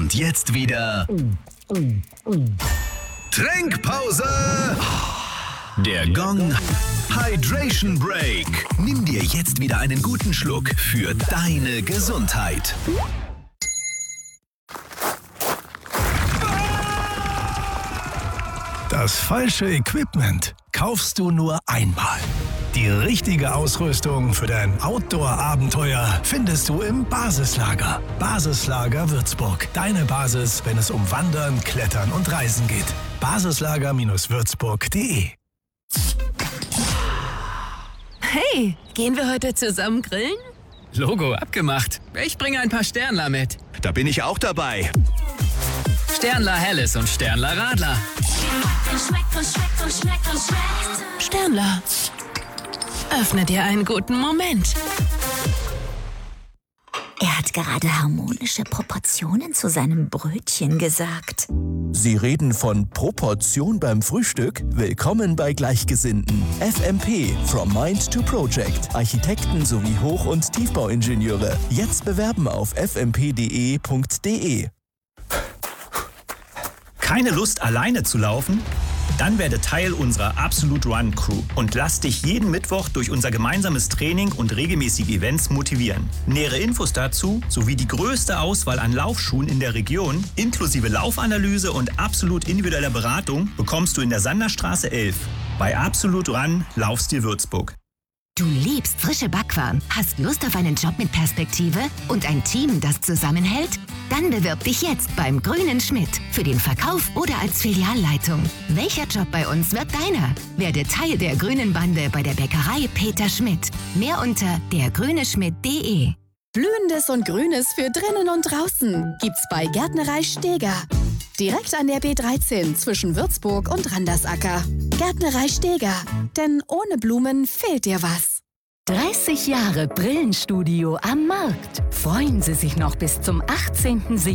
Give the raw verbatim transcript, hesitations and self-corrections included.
Und jetzt wieder Trinkpause. Der Gong Hydration Break. Nimm dir jetzt wieder einen guten Schluck für deine Gesundheit. Das falsche Equipment kaufst du nur einmal. Die richtige Ausrüstung für dein Outdoor-Abenteuer findest du im Basislager. Basislager Würzburg. Deine Basis, wenn es um Wandern, Klettern und Reisen geht. basislager Würzburg punkt de. Hey, gehen wir heute zusammen grillen? Logo abgemacht. Ich bringe ein paar Sternler mit. Da bin ich auch dabei. Sternler Helles und Sternler Radler. Sternler. Öffne dir einen guten Moment. Er hat gerade harmonische Proportionen zu seinem Brötchen gesagt. Sie reden von Proportion beim Frühstück? Willkommen bei Gleichgesinnten. F M P, From Mind to Project. Architekten sowie Hoch- und Tiefbauingenieure. Jetzt bewerben auf f m p punkt d e punkt d e. Keine Lust, alleine zu laufen? Dann werde Teil unserer Absolute Run Crew und lass dich jeden Mittwoch durch unser gemeinsames Training und regelmäßige Events motivieren. Nähere Infos dazu sowie die größte Auswahl an Laufschuhen in der Region, inklusive Laufanalyse und absolut individueller Beratung, bekommst du in der Sanderstraße elf. Bei Absolute Run Laufstil Würzburg. Du liebst frische Backwaren, hast Lust auf einen Job mit Perspektive und ein Team, das zusammenhält? Dann bewirb dich jetzt beim Grünen Schmidt für den Verkauf oder als Filialleitung. Welcher Job bei uns wird deiner? Werde Teil der Grünen Bande bei der Bäckerei Peter Schmidt. Mehr unter der grüne schmidt punkt de. Blühendes und Grünes für drinnen und draußen gibt's bei Gärtnerei Steger. Direkt an der B dreizehn zwischen Würzburg und Randersacker. Gärtnerei Steger, denn ohne Blumen fehlt dir was. dreißig Jahre Brillenstudio am Markt. Freuen Sie sich noch bis zum achtzehnten